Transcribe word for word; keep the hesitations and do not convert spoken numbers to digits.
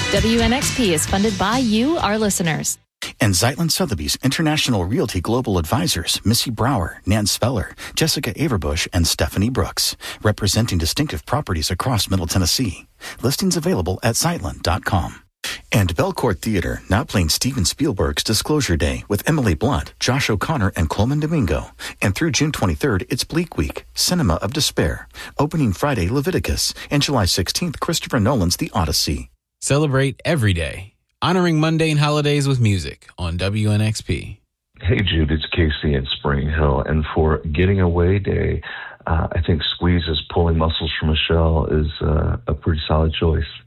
W N X P is funded by you, our listeners. And Zeitlin Sotheby's International Realty Global Advisors, Missy Brower, Nan Speller, Jessica Averbush, and Stephanie Brooks, representing distinctive properties across Middle Tennessee. Listings available at zeitlin dot com. And Belcourt Theater, now playing Steven Spielberg's Disclosure Day with Emily Blunt, Josh O'Connor, and Coleman Domingo. And through June twenty-third, it's Bleak Week, Cinema of Despair. Opening Friday, Leviticus, and July sixteenth, Christopher Nolan's The Odyssey. Celebrate every day, honoring mundane holidays with music on W N X P. Hey, Jude, it's Casey in Spring Hill. And for Getting Away Day, uh, I think Squeeze's Pulling Muscles from a Shell is uh, a pretty solid choice.